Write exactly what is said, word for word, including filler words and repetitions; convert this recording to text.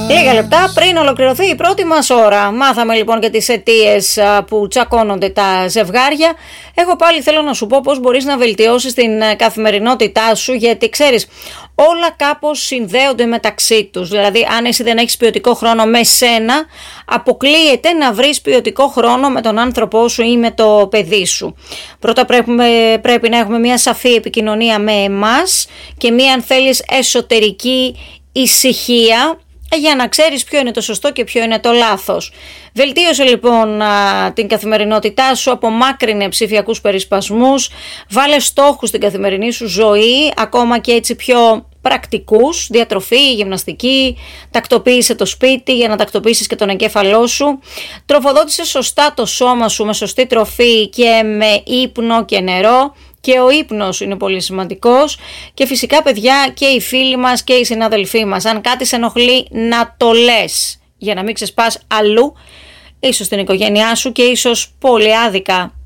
Λίγα λεπτά πριν ολοκληρωθεί η πρώτη μας ώρα. Μάθαμε λοιπόν για τις αιτίες που τσακώνονται τα ζευγάρια. Εγώ πάλι θέλω να σου πω πώς μπορείς να βελτιώσεις την καθημερινότητά σου, γιατί ξέρεις, όλα κάπως συνδέονται μεταξύ τους. Δηλαδή, αν εσύ δεν έχεις ποιοτικό χρόνο με σένα, αποκλείεται να βρεις ποιοτικό χρόνο με τον άνθρωπό σου ή με το παιδί σου. Πρώτα πρέπει, πρέπει να έχουμε μια σαφή επικοινωνία με εμάς και μια, αν θέλεις, εσωτερική ησυχία, για να ξέρεις ποιο είναι το σωστό και ποιο είναι το λάθος. Βελτίωσε λοιπόν α, την καθημερινότητά σου, απομάκρυνε ψηφιακούς περισπασμούς, βάλε στόχους στην καθημερινή σου ζωή, ακόμα και έτσι πιο πρακτικούς, διατροφή, γυμναστική, τακτοποίησε το σπίτι για να τακτοποιήσεις και τον εγκέφαλό σου, τροφοδότησε σωστά το σώμα σου με σωστή τροφή και με ύπνο και νερό. Και ο ύπνος είναι πολύ σημαντικός και φυσικά, παιδιά, και οι φίλοι μας και οι συναδελφοί μας, αν κάτι σε ενοχλεί, να το λες για να μην ξεσπάς αλλού, ίσως στην οικογένειά σου και ίσως πολύ άδικα